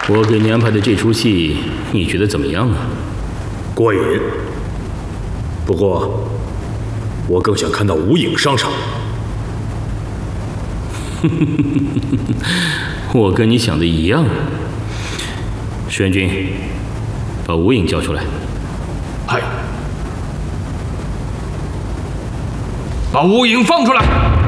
我给你安排的这出戏，你觉得怎么样啊？ 过瘾。不过，我更想看到无影上场。 我跟你想的一样。石元君，把无影叫出来。 嗨，把无影放出来。